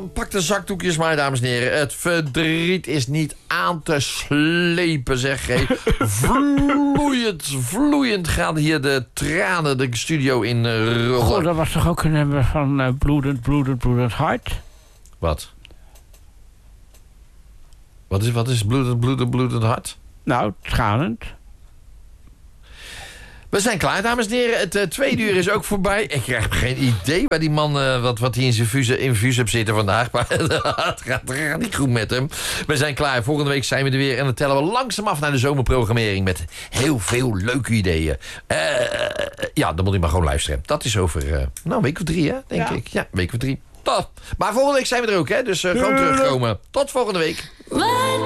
pak de zakdoekjes maar, dames en heren. Het verdriet is niet aan te slepen, zeg G. Vloeiend gaan hier de tranen de studio in rollen. Goh, dat was toch ook een nummer van bloedend hart? Wat? Wat is bloedend hart? Nou, tranend. We zijn klaar, dames en heren. Het tweede uur is ook voorbij. Ik krijg geen idee waar die man wat hij in zijn infuus heeft zitten vandaag. Maar het gaat niet goed met hem. We zijn klaar. Volgende week zijn we er weer. En dan tellen we langzaam af naar de zomerprogrammering. Met heel veel leuke ideeën. Ja, dan moet u maar gewoon luisteren. Dat is over een week of 3, hè, denk ik. Ja, een week of 3. Maar volgende week zijn we er ook, hè. Dus gewoon terugkomen. Tot volgende week.